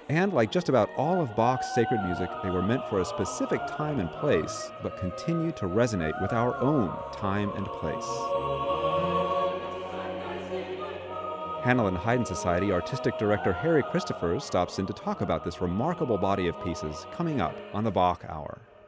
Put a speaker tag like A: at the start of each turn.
A: And like just about all of Bach's sacred music, they were meant for a specific time and place, but continue to resonate with our own time and place. Handel and Haydn Society Artistic Director Harry Christophers stops in to talk about this remarkable body of pieces coming up on the Bach Hour.